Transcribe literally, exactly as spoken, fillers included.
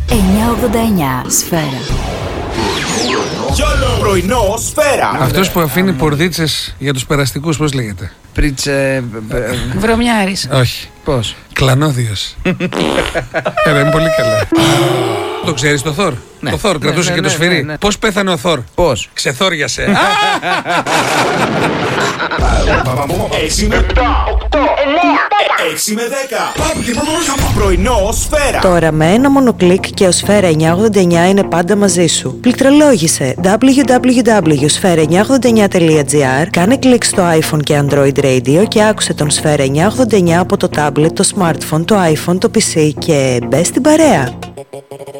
εννιακόσια ογδόντα εννιά Σφαίρα. Πρωινό Σφαίρα. Αυτός που αφήνει πορδίτσες για τους περαστικούς, πώς λέγεται? Πρίτσε. Βρωμιάρης. Όχι. Πώς? Κλανόδιος. Έλα, είναι πολύ καλά. Το ξέρεις το Θόρ? Ναι. Το Θόρ κρατούσε Ναι, και ναι, το ναι, σφυρί. ναι, ναι. Πώς πέθανε ο Θόρ? Πώς? Ξεθόριασε. έξι με επτά, οκτώ, εννιά, έξι με δέκα. Πρωινό Σφαίρα. Τώρα με ένα μόνο κλικ και ο Σφαίρα εννιακόσια ογδόντα εννιά είναι πάντα μαζί σου. Πληκτρολόγησε double-u double-u double-u τελεία σφαίρα εννιακόσια ογδόντα εννιά τελεία τζι άρ, κάνε κλικ στο iPhone και Android Radio και άκουσε τον Σφαίρα εννιακόσια ογδόντα εννιά από το tablet, το smartphone, το iPhone, το πι σι και μπες στην παρέα.